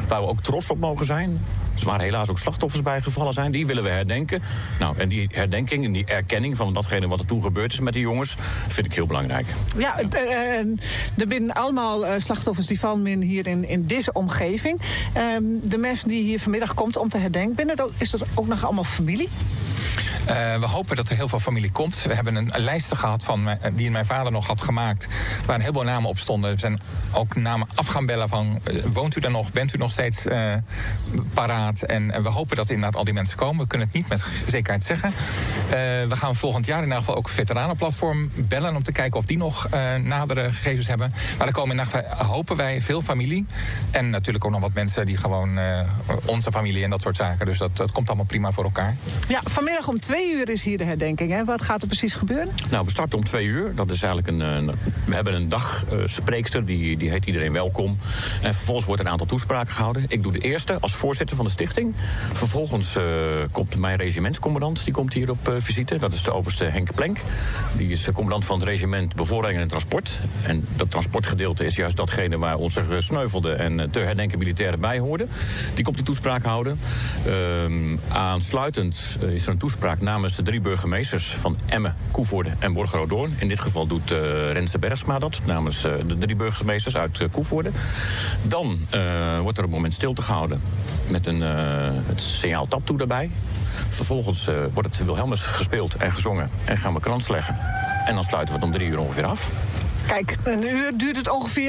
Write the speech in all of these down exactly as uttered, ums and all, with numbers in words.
waar we ook trots op mogen zijn. Er waren helaas ook slachtoffers bijgevallen zijn. Die willen we herdenken. Nou, en die herdenking en die erkenning van datgene wat er toen gebeurd is met die jongens, vind ik heel belangrijk. Ja, ja. Uh, er zijn allemaal uh, slachtoffers die vallen hier in, in deze omgeving. Uh, de mensen die hier vanmiddag komt om te herdenken, ben het ook, is er ook nog allemaal familie? Uh, we hopen dat er heel veel familie komt. We hebben een, een lijst gehad van mijn, die mijn vader nog had gemaakt, waar een heleboel namen op stonden. We zijn ook namen af gaan bellen van, uh, woont u daar nog? Bent u nog steeds uh, paraat? En, en we hopen dat inderdaad al die mensen komen. We kunnen het niet met zekerheid zeggen. Uh, we gaan volgend jaar in ieder geval ook veteranenplatform bellen om te kijken of die nog uh, nadere gegevens hebben. Maar er komen in ieder geval, hopen wij, veel familie. En natuurlijk ook nog wat mensen die gewoon uh, onze familie en dat soort zaken. Dus dat, dat komt allemaal prima voor elkaar. Ja, vanmiddag om twee uur is hier de herdenking. Hè? Wat gaat er precies gebeuren? Nou, we starten om twee uur. Dat is eigenlijk een, een we hebben een dagspreekster, uh, die, die heet Iedereen Welkom. En vervolgens wordt een aantal toespraken gehouden. Ik doe de eerste als voorzitter van de stichting. Vervolgens uh, komt mijn regimentscommandant, die komt hier op uh, visite. Dat is de overste Henk Plenk. Die is commandant van het regiment bevoorrading en transport. En dat transportgedeelte is juist datgene waar onze gesneuvelde en te herdenken militairen bij hoorden. Die komt de toespraak houden. Uh, aansluitend uh, is er een toespraak namens de drie burgemeesters van Emmen, Koevoorde en Borgeroodoorn. In dit geval doet uh, Renze Bergsma dat, namens uh, de drie burgemeesters uit uh, Koevoorde. Dan uh, wordt er een moment stilte gehouden met een, uh, het signaal taptoe daarbij. Vervolgens uh, wordt het Wilhelmus gespeeld en gezongen en gaan we krans leggen. En dan sluiten we het om drie uur ongeveer af. Kijk, een uur duurt het ongeveer.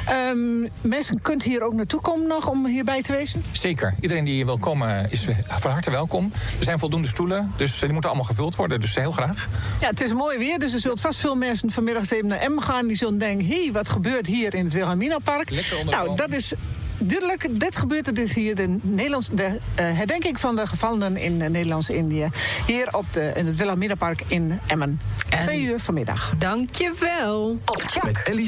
Um, mensen kunt hier ook naartoe komen nog om hierbij te wezen? Zeker. Iedereen die hier wil komen is van harte welkom. Er zijn voldoende stoelen, dus die moeten allemaal gevuld worden. Dus heel graag. Ja, het is mooi weer, dus er zullen vast veel mensen vanmiddag even naar Emmen gaan. Die zullen denken, hé, hey, wat gebeurt hier in het Wilhelminapark? Lekker onder de Nou, dat is duidelijk. Dit gebeurt er dus hier, de, Nederlands, de uh, herdenking van de gevallenen in uh, Nederlands-Indië. Hier op de, in het Wilhelminapark in Emmen. En twee uur vanmiddag. Dank je wel. Met Ellie